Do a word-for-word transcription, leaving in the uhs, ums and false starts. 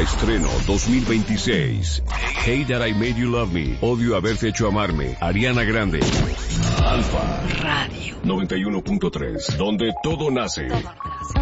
Estreno dos mil veintiséis. Hate That I Made You Love Me. Odio haberte hecho amarme. Ariana Grande. Alfa Radio noventa y uno punto tres, donde todo nace.